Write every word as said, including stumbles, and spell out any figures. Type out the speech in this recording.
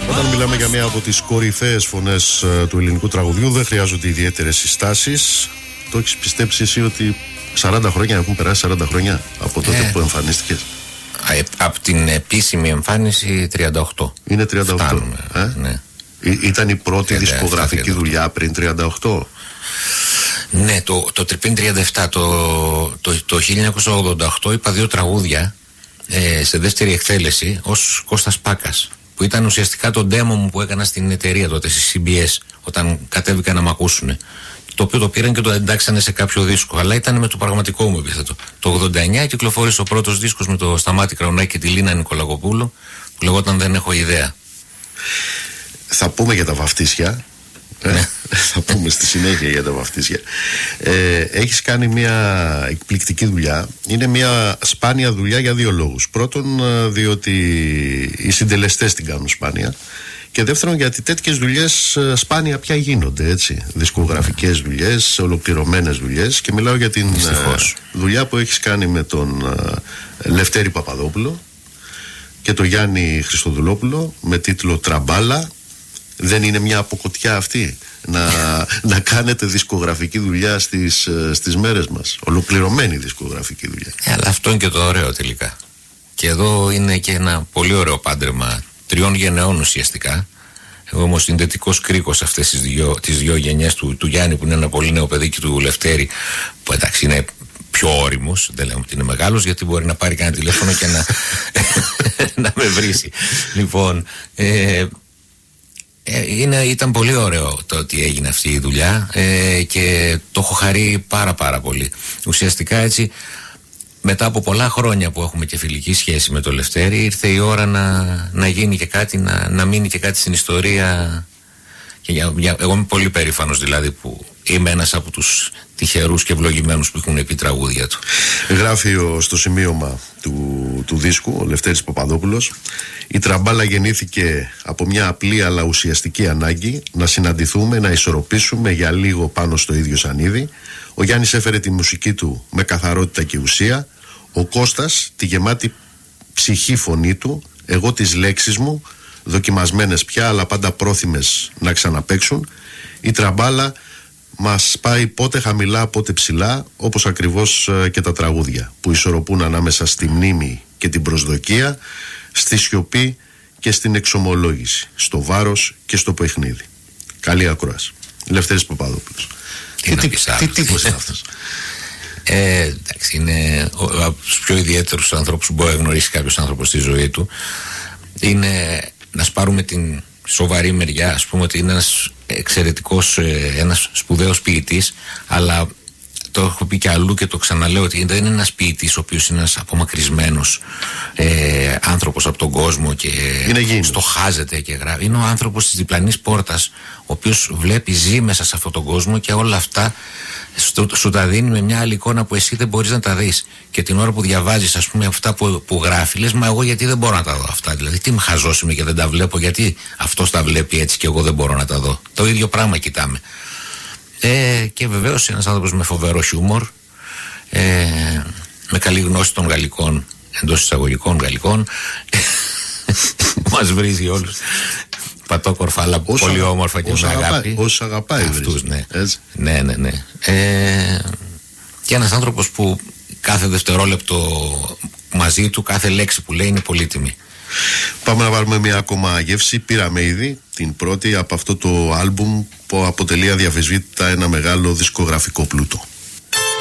Όταν μιλάμε για μία από τις κορυφαίες φωνές του ελληνικού τραγουδιού, δεν χρειάζονται ιδιαίτερες συστάσεις. Το έχεις πιστέψει εσύ ότι σαράντα χρόνια έχουν περάσει, σαράντα χρόνια από τότε ε. που εμφανίστηκες? Από την επίσημη εμφάνιση τριάντα οκτώ. Είναι τριάντα οκτώ. Φτάνουμε, ε? Ναι. Ή, ήταν η πρώτη δισκογραφική δουλειά πριν τριάντα οκτώ? Ναι, το, το πριν τριάντα επτά, το, το, το χίλια εννιακόσια ογδόντα οκτώ είπα δύο τραγούδια ε, σε δεύτερη εκτέλεση ως Κώστας Πάκας, που ήταν ουσιαστικά το demo μου που έκανα στην εταιρεία τότε, στη σι μπι ες, όταν κατέβηκα να μ' ακούσουν. Το οποίο το πήραν και το εντάξανε σε κάποιο δίσκο, αλλά ήταν με το πραγματικό μου επίθετο. Το ογδόντα εννιά κυκλοφόρησε ο πρώτος δίσκος με το Σταμάτη Κραουνάκη και τη Λίνα Νικολακοπούλου, που λεγόταν Δεν έχω ιδέα. Θα πούμε για τα βαφτίσια. Ε, θα πούμε στη συνέχεια για τα βαφτίσια. Ε, έχεις κάνει μια εκπληκτική δουλειά. Είναι μια σπάνια δουλειά για δύο λόγους. Πρώτον, διότι οι συντελεστές την κάνουν σπάνια. Και δεύτερον, γιατί τέτοιες δουλειές σπάνια πια γίνονται, έτσι. Δισκογραφικές δουλειές, ολοκληρωμένες δουλειές. Και μιλάω για την Δυστυχώς. δουλειά που έχεις κάνει με τον Λευτέρη Παπαδόπουλο και τον Γιάννη Χριστοδουλόπουλο με τίτλο Τραμπάλα. Δεν είναι μια αποκοτιά αυτή να, να κάνετε δισκογραφική δουλειά στις, στις μέρες μας? Ολοκληρωμένη δισκογραφική δουλειά. Ε, αλλά αυτό είναι και το ωραίο τελικά. Και εδώ είναι και ένα πολύ ωραίο πάντρεμα τριών γενεών ουσιαστικά. Εγώ είμαι ο συνδετικός κρίκος αυτές τις δύο, τις δύο γενιές του, του Γιάννη, που είναι ένα πολύ νέο παιδί, και του Λευτέρη, που εντάξει είναι πιο όριμος. Δεν λέμε ότι είναι μεγάλος, γιατί μπορεί να πάρει κανένα τηλέφωνο και να, να με βρίσει. Λοιπόν, ε, Είναι, ήταν πολύ ωραίο το ότι έγινε αυτή η δουλειά ε, και το έχω χαρεί πάρα πάρα πολύ. Ουσιαστικά έτσι, μετά από πολλά χρόνια που έχουμε και φιλική σχέση με το Λευτέρη, ήρθε η ώρα να, να γίνει και κάτι, να, να μείνει και κάτι στην ιστορία. Και για, για, εγώ είμαι πολύ περήφανος δηλαδή που είμαι ένας από τους τυχερούς και ευλογημένους που έχουν πει τραγούδια του. Γράφει ο, στο σημείωμα του, του δίσκου ο Λευτέρης Παπαδόπουλος: η Τραμπάλα γεννήθηκε από μια απλή αλλά ουσιαστική ανάγκη να συναντηθούμε, να ισορροπήσουμε για λίγο πάνω στο ίδιο σανίδι. Ο Γιάννης έφερε τη μουσική του με καθαρότητα και ουσία, ο Κώστας τη γεμάτη ψυχή φωνή του, εγώ τις λέξεις μου, δοκιμασμένες πια αλλά πάντα πρόθυμες να ξαναπαίξουν. Η Τραμπάλα μας πάει πότε χαμηλά πότε ψηλά, όπως ακριβώς και τα τραγούδια που ισορροπούν ανάμεσα στη μνήμη και την προσδοκία, στη σιωπή και στην εξομολόγηση, στο βάρος και στο παιχνίδι. Καλή ακρόαση. Λευτέρης Παπαδόπουλος. Τι, τι, τι τύπος είναι αυτός? Ε, εντάξει, είναι από τους πιο ιδιαίτερους ανθρώπους που μπορεί να γνωρίσει κάποιος άνθρωπος στη ζωή του. Είναι, να σπάρουμε την σοβαρή μεριά, ας πούμε ότι είναι ένας εξαιρετικός, ένας σπουδαίος ποιητής, αλλά το έχω πει και αλλού και το ξαναλέω ότι δεν είναι ένας ποιητής ο οποίος είναι ένας απομακρυσμένος ε, άνθρωπος από τον κόσμο και στοχάζεται και γράφει. Είναι ο άνθρωπος της διπλανής πόρτας, ο οποίος βλέπει, ζει μέσα σε αυτόν τον κόσμο και όλα αυτά σου, σου τα δίνει με μια άλλη εικόνα που εσύ δεν μπορείς να τα δεις. Και την ώρα που διαβάζεις, ας πούμε, αυτά που, που γράφει, λες, μα εγώ γιατί δεν μπορώ να τα δω αυτά? Δηλαδή, τι με χαζός είμαι και δεν τα βλέπω? Γιατί αυτός τα βλέπει έτσι και εγώ δεν μπορώ να τα δω? Το ίδιο πράγμα κοιτάμε. Ε, και βεβαίως ένας άνθρωπος με φοβερό χιούμορ, ε, με καλή γνώση των γαλλικών, εντός εισαγωγικών γαλλικών. Μας βρίζει όλους πατόκορφα, αλλά όσο, πολύ όμορφα και με αγάπη. Όσους αγαπάει αυτούς, ναι. ναι, ναι, ναι. Ε, και ένας άνθρωπος που κάθε δευτερόλεπτο μαζί του, κάθε λέξη που λέει είναι πολύτιμη. Πάμε να βάλουμε μια ακόμα γεύση. Πήραμε ήδη την πρώτη από αυτό το άλμπουμ που αποτελεί αδιαφεσβήτητα ένα μεγάλο δισκογραφικό πλούτο.